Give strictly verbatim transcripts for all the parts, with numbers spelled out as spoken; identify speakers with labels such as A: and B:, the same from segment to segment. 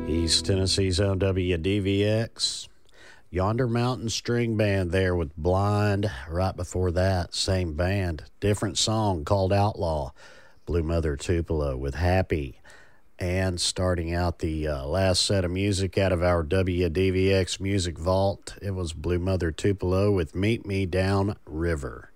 A: East Tennessee's own W D V X. Yonder Mountain String Band there with Blind. Right before that, same band, different song called Outlaw. Blue Mother Tupelo with Happy. And starting out the uh, last set of music out of our W D V X Music Vault, it was Blue Mother Tupelo with Meet Me Down River.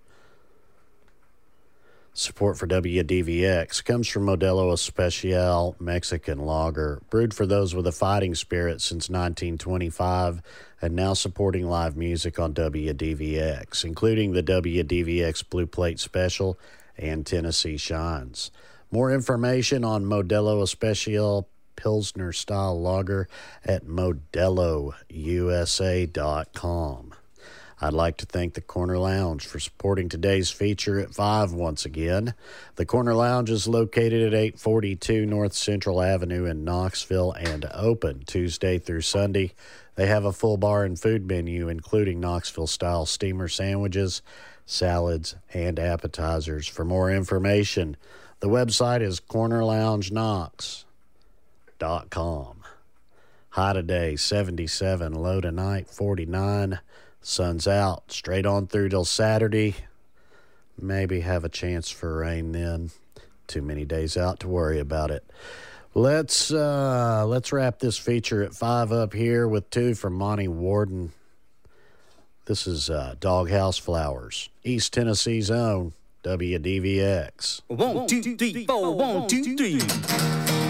A: Support for W D V X comes from Modelo Especial Mexican Lager, brewed for those with a fighting spirit since nineteen twenty-five, and now supporting live music on W D V X, including the W D V X Blue Plate Special and Tennessee Shines. More information on Modelo Especial Pilsner Style Lager at modelo u s a dot com. I'd like to thank the Corner Lounge for supporting today's feature at five once again. The Corner Lounge is located at eight forty-two North Central Avenue in Knoxville and open Tuesday through Sunday. They have a full bar and food menu, including Knoxville-style steamer sandwiches, salads, and appetizers. For more information, the website is corner lounge knox dot com. High today, seventy-seven. Low tonight, forty-nine. Sun's out straight on through till Saturday. Maybe have a chance for rain then. Too many days out to worry about it. Let's uh, let's wrap this feature at five up here with two from Monty Warden. This is uh, Doghouse Flowers, East Tennessee's own W D V X.
B: One, two, three, four, one, two, three.